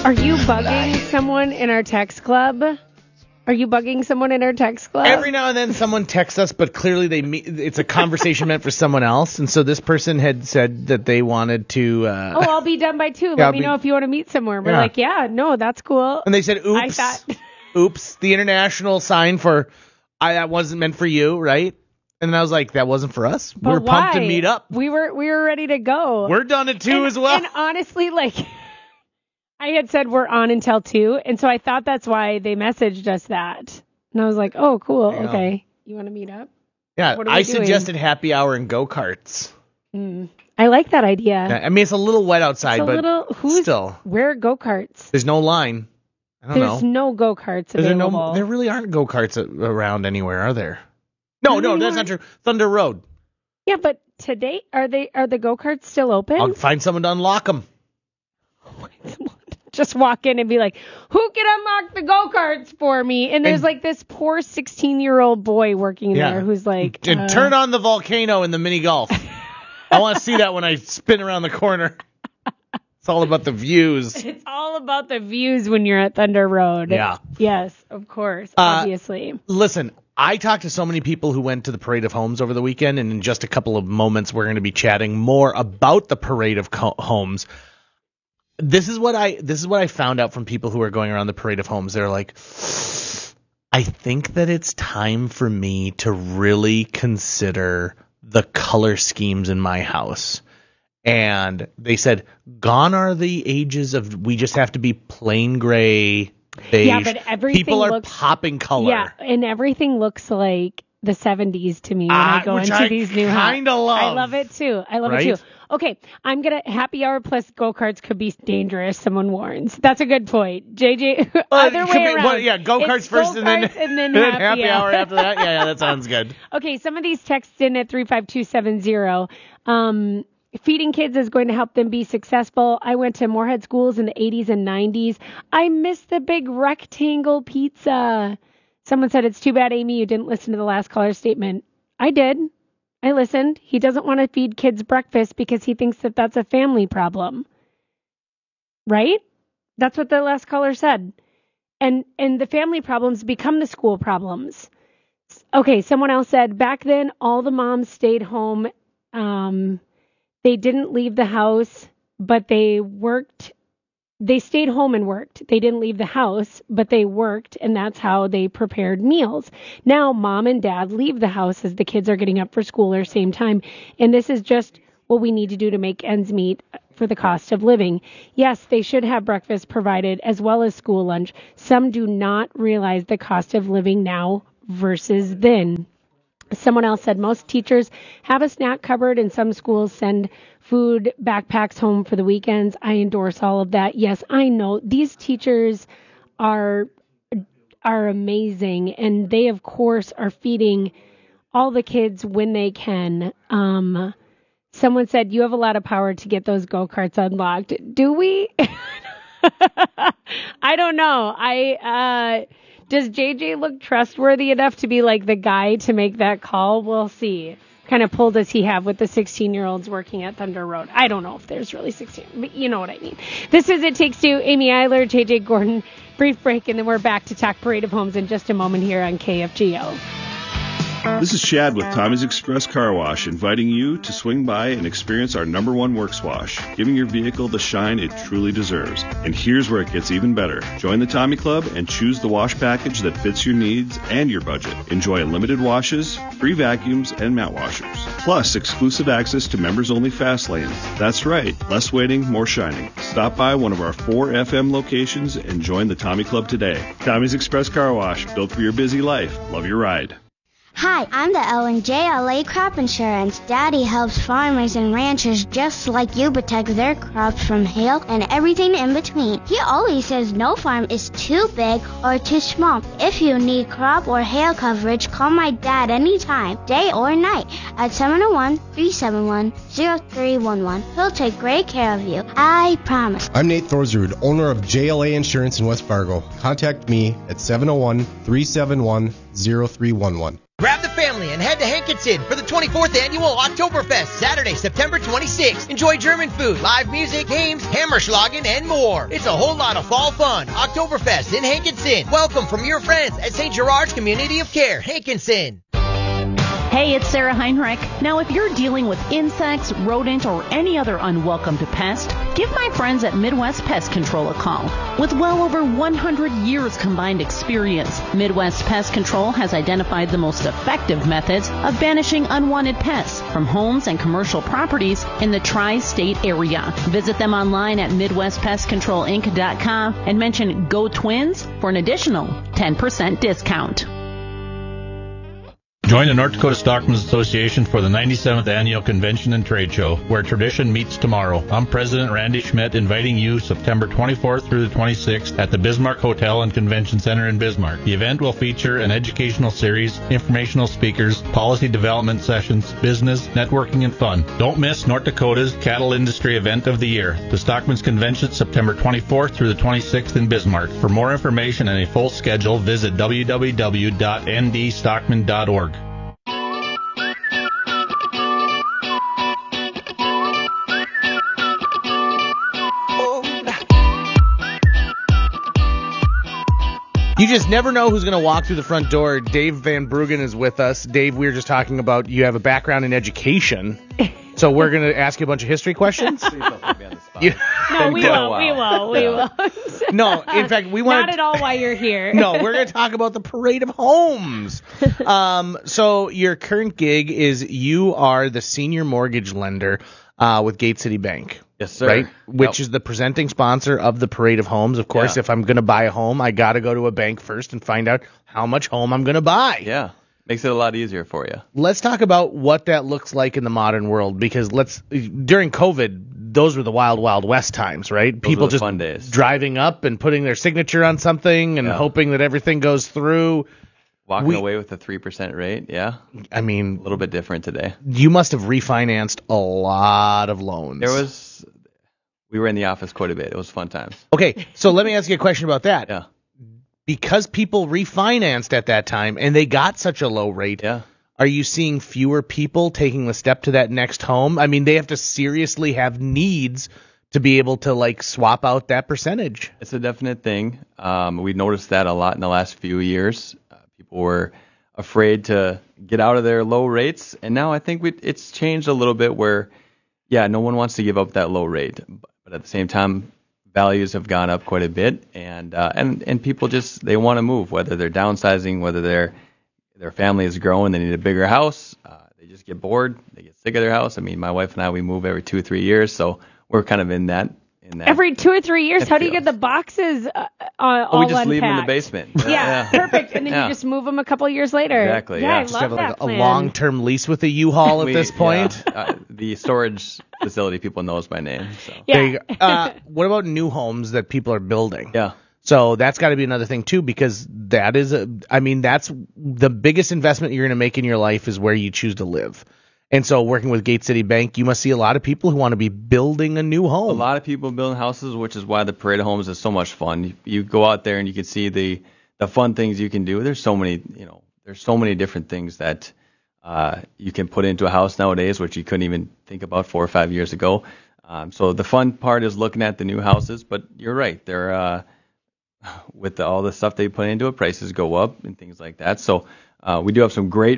Are you bugging someone in our text club? Every now and then someone texts us, but clearly it's a conversation meant for someone else. And so this person had said that they wanted to... I'll be done by 2. Let me know if you want to meet somewhere. We're like, no, that's cool. And they said, oops. Oops, the international sign for that wasn't meant for you, right? And then I was like, that wasn't for us. But we're pumped to meet up. We were ready to go. We're done at 2 as well. And honestly, I had said we're on until 2, and so I thought that's why they messaged us that. And I was like, oh, cool, okay. You want to meet up? Yeah, I suggested happy hour and go-karts. I like that idea. Yeah, I mean, it's a little wet outside, still. Where are go-karts? There's no line. I don't know. There's no go-karts available. There really aren't go-karts around anywhere, are there? No, that's not true. Thunder Road. Yeah, but today, are the go-karts still open? I'll find someone to unlock them. Just walk in and be like, who can unlock the go-karts for me? And there's this poor 16-year-old boy working there who's like... And turn on the volcano in the mini golf. I want to see that when I spin around the corner. It's all about the views. It's all about the views when you're at Thunder Road. Yeah. Yes, of course, obviously. Listen, I talked to so many people who went to the Parade of Homes over the weekend, and in just a couple of moments we're going to be chatting more about the Parade of Homes. This is what I found out from people who are going around the Parade of Homes. They're like, I think that it's time for me to really consider the color schemes in my house. And they said, gone are the ages of we just have to be plain gray, beige. Yeah, but everything people are popping color. Yeah, and everything looks like the 70s to me when I go into these new houses. I love it too. Okay, happy hour plus go-karts could be dangerous, someone warns. That's a good point. JJ, other way around. Go-karts first and then happy hour after that. Yeah, that sounds good. Okay, some of these texts in at 35270. Feeding kids is going to help them be successful. I went to Moorhead schools in the 80s and 90s. I miss the big rectangle pizza. Someone said, it's too bad, Amy, you didn't listen to the last caller's statement. I did. I listened. He doesn't want to feed kids breakfast because he thinks that that's a family problem. Right? That's what the last caller said. And the family problems become the school problems. Okay, someone else said, back then, all the moms stayed home. They didn't leave the house, but they worked. They stayed home and worked. They didn't leave the house, but they worked, and that's how they prepared meals. Now, mom and dad leave the house as the kids are getting up for school or same time, and this is just what we need to do to make ends meet for the cost of living. Yes, they should have breakfast provided as well as school lunch. Some do not realize the cost of living now versus then. Someone else said most teachers have a snack cupboard and some schools send food backpacks home for the weekends. I endorse all of that. Yes, I know these teachers are amazing, and they of course are feeding all the kids when they can. Someone said you have a lot of power to get those go-karts unlocked. Do we? I don't know. Does JJ look trustworthy enough to be like the guy to make that call? We'll see. Kind of pull does he have with the 16-year-olds working at Thunder Road? I don't know if there's really 16, but you know what I mean. This is It Takes Two. Amy Eiler, JJ Gordon. Brief break, and then we're back to talk Parade of Homes in just a moment here on KFGO. This is Chad with Tommy's Express Car Wash, inviting you to swing by and experience our #1 works wash, giving your vehicle the shine it truly deserves. And here's where it gets even better. Join the Tommy Club and choose the wash package that fits your needs and your budget. Enjoy unlimited washes, free vacuums, and mat washers. Plus, exclusive access to members-only fast lanes. That's right, less waiting, more shining. Stop by one of our 4 FM locations and join the Tommy Club today. Tommy's Express Car Wash, built for your busy life. Love your ride. Hi, I'm the L&J Crop Insurance. Daddy helps farmers and ranchers just like you protect their crops from hail and everything in between. He always says no farm is too big or too small. If you need crop or hail coverage, call my dad anytime, day or night, at 701-371-0311. He'll take great care of you. I promise. I'm Nate Thorsrud, owner of JLA Insurance in West Fargo. Contact me at 701-371-0311. Grab the family and head to Hankinson for the 24th Annual Oktoberfest, Saturday, September 26th. Enjoy German food, live music, games, Hammerschlagen, and more. It's a whole lot of fall fun. Oktoberfest in Hankinson. Welcome from your friends at St. Gerard's Community of Care, Hankinson. Hey, it's Sarah Heinrich. Now, if you're dealing with insects, rodent, or any other unwelcome pest, give my friends at Midwest Pest Control a call. With well over 100 years combined experience, Midwest Pest Control has identified the most effective methods of banishing unwanted pests from homes and commercial properties in the tri-state area. Visit them online at MidwestPestControlInc.com and mention Go Twins for an additional 10% discount. Join the North Dakota Stockmen's Association for the 97th Annual Convention and Trade Show, where tradition meets tomorrow. I'm President Randy Schmidt, inviting you September 24th through the 26th at the Bismarck Hotel and Convention Center in Bismarck. The event will feature an educational series, informational speakers, policy development sessions, business, networking, and fun. Don't miss North Dakota's cattle industry event of the year, the Stockmen's Convention, September 24th through the 26th in Bismarck. For more information and a full schedule, visit www.ndstockman.org. You just never know who's going to walk through the front door. Dave Van Bruggen is with us. Dave, we were just talking about you have a background in education, so we're going to ask you a bunch of history questions. No, we will. No, in fact, we want not at all why you're here. No, we're going to talk about the Parade of Homes. So your current gig is you are the senior mortgage lender with Gate City Bank. Yes, sir. Right? Which is the presenting sponsor of the Parade of Homes. Of course, if I'm going to buy a home, I got to go to a bank first and find out how much home I'm going to buy. Yeah. Makes it a lot easier for you. Let's talk about what that looks like in the modern world, because during COVID, those were the wild, wild west times, right? Those People were the just fun days. Driving up and putting their signature on something and hoping that everything goes through. Walking away with a 3% rate, yeah. I mean, a little bit different today. You must have refinanced a lot of loans. We were in the office quite a bit. It was fun times. Okay, so let me ask you a question about that. Yeah. Because people refinanced at that time and they got such a low rate, are you seeing fewer people taking the step to that next home? I mean, they have to seriously have needs to be able to swap out that percentage. It's a definite thing. We've noticed that a lot in the last few years. People were afraid to get out of their low rates, and now I think it's changed a little bit where, no one wants to give up that low rate, but at the same time, values have gone up quite a bit, and people just they want to move, whether they're downsizing, whether their family is growing, they need a bigger house, they just get bored, they get sick of their house. I mean, my wife and I, we move every 2 or 3 years, so we're kind of in that. Every 2 or 3 years? How do you get the boxes all we just unpacked? leave them in the basement. Yeah, perfect. And then you just move them a couple years later. Exactly. Yeah, I just love have that a plan. long-term lease with a U-Haul at this point. The storage facility people knows my name. So. There you go. What about new homes that people are building? Yeah. So that's got to be another thing too, because that's the biggest investment you're going to make in your life is where you choose to live. And so working with Gate City Bank, you must see a lot of people who want to be building a new home. A lot of people building houses, which is why the Parade of Homes is so much fun. You go out there and you can see the fun things you can do. There's so many different things that you can put into a house nowadays, which you couldn't even think about 4 or 5 years ago. So the fun part is looking at the new houses, but you're right. They're with all the stuff they put into it, prices go up and things like that. So we do have some great